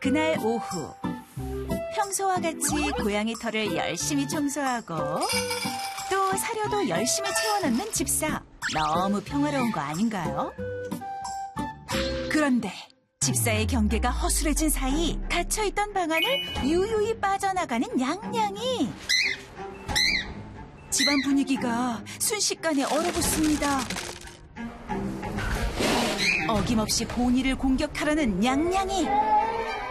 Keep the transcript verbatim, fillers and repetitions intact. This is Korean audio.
그날 오후, 평소와 같이 고양이 털을 열심히 청소하고 또 사료도 열심히 채워넣는 집사. 너무 평화로운 거 아닌가요? 그런데 집사의 경계가 허술해진 사이 닫혀있던 방 안을 유유히 빠져나가는 냥냥이. 집안 분위기가 순식간에 얼어붙습니다. 어김없이 보니를 공격하려는 냥냥이.